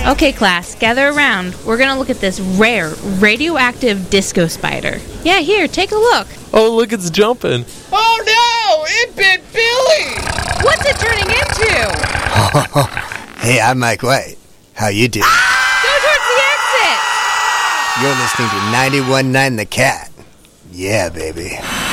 Okay, class, gather around. We're gonna look at this rare, radioactive disco spider. Yeah, here, take a look. Oh, look, it's jumping. Oh no! It bit Billy! What's it turning into? Hey, I'm Mike White. How you doing? Go towards the exit! You're listening to 91.9 The Cat. Yeah, baby.